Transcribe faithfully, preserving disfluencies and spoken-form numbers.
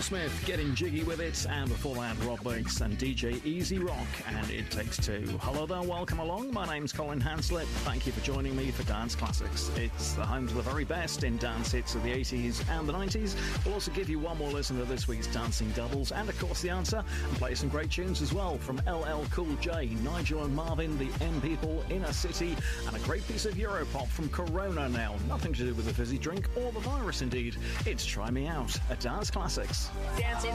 Will Smith getting jiggy with it, and before that, Rob Banks and D J Easy Rock, and It Takes Two. Hello there, welcome along. My name's Colin Hanslip. Thank you for joining me for Dance Classics. It's the home to the very best in dance hits of the eighties and the nineties. We'll also give you one more listen to this week's Dancing Doubles, and of course the answer, and play some great tunes as well from L L Cool J, Nigel and Marvin, the M People, Inner City, and a great piece of Europop from Corona now. Nothing to do with the fizzy drink or the virus indeed. It's Try Me Out at Dance Classics. Dancing